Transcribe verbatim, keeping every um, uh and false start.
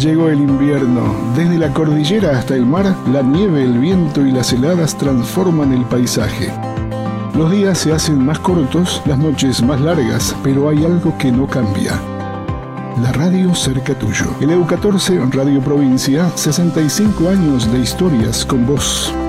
Llegó el invierno. Desde la cordillera hasta el mar, la nieve, el viento y las heladas transforman el paisaje. Los días se hacen más cortos, las noches más largas, pero hay algo que no cambia. La radio cerca tuyo. El E U catorce, Radio Provincia, sesenta y cinco años de historias con vos.